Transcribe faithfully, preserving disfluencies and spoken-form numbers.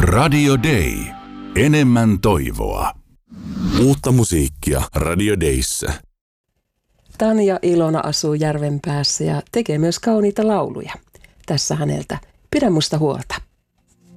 Radio Day. Enemmän toivoa. Uutta musiikkia Radio Dayssä. Tanja Ilona asuu Järvenpäässä ja tekee myös kauniita lauluja. Tässä häneltä Pidä musta huolta.